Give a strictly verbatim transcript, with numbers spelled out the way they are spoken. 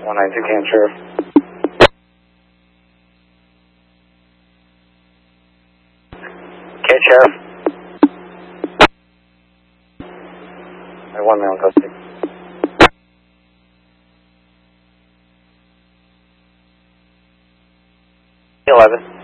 one nine two, Camp Sheriff. Okay, Sheriff. I have one male in custody. eleven.